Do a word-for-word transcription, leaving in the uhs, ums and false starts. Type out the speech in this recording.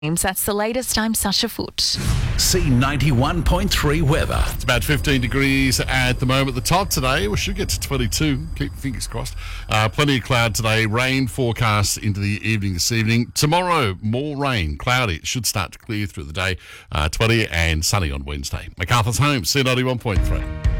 That's the latest. I'm Sasha Foot. C ninety-one point three weather. It's about fifteen degrees at the moment. The top today, we should get to twenty-two. Keep your fingers crossed. Uh, plenty of cloud today. Rain forecast into the evening this evening. Tomorrow, more rain. Cloudy. It should start to clear through the day. Uh, twenty and sunny on Wednesday. MacArthur's Home, C ninety-one point three.